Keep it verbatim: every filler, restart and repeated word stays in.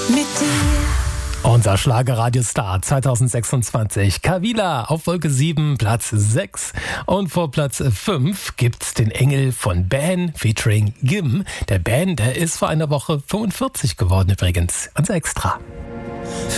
Mit dir. Unser Schlagerradiostar zwanzig sechsundzwanzig, Kavila auf Wolke sieben, Platz sechs. Und vor Platz fünf gibt's den Engel von Ben featuring Gim. Der Ben, der ist vor einer Woche fünfundvierzig geworden übrigens. Unser Extra.